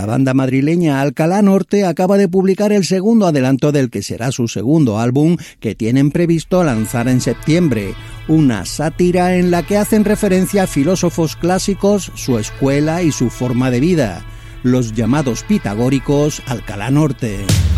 La banda madrileña Alcalá Norte acaba de publicar el segundo adelanto del que será su segundo álbum, que tienen previsto lanzar en septiembre. Una sátira en la que hacen referencia a filósofos clásicos, su escuela y su forma de vida. Los llamados pitagóricos Alcalá Norte.